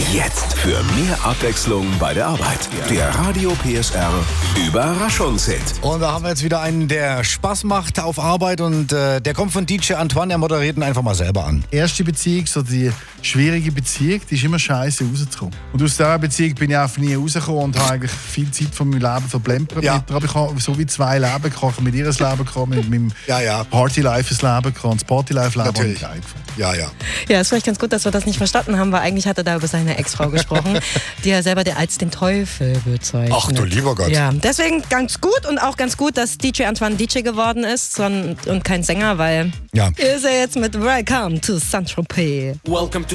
Jetzt für mehr Abwechslung bei der Arbeit. Der Radio PSR Überraschungshit. Und da haben wir jetzt wieder einen, der Spaß macht auf Arbeit und der kommt von DJ Antoine. Er moderiert ihn einfach mal selber an. Erste Beziehung, so die schwierige Beziehung, die ist immer scheiße rauszukommen. Und aus dieser Beziehung bin ich auch nie rausgekommen und habe eigentlich viel Zeit von meinem Leben verplempert. Ja. Aber ich habe so wie zwei Leben gehabt. Ich habe mit ihr ein Leben gehabt, mit meinem Ja. Partylife ein Leben gehabt. Und das Partylife-Leben habe Natürlich. ich geil gefunden. Ja. Ja, ist vielleicht ganz gut, dass wir das nicht verstanden haben, weil eigentlich hat er da über seine Ex-Frau gesprochen, die er selber als den Teufel bezeichnet. Ach du lieber Gott. Ja, deswegen ganz gut und auch ganz gut, dass DJ Antoine DJ geworden ist und kein Sänger, weil Ja. ist er jetzt mit Welcome to Saint-Tropez. Welcome to